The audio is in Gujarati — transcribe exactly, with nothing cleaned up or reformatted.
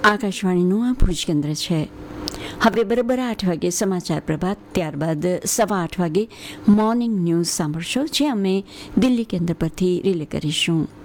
આકાશવાણીનું આ ભુજ કેન્દ્ર છે. હવે બરાબર આઠ વાગે સમાચાર પ્રભાત, ત્યારબાદ સવા આઠ વાગે મોર્નિંગ ન્યૂઝ સાંભળશો, જે અમે દિલ્હી કેન્દ્ર પરથી રિલે કરીશું.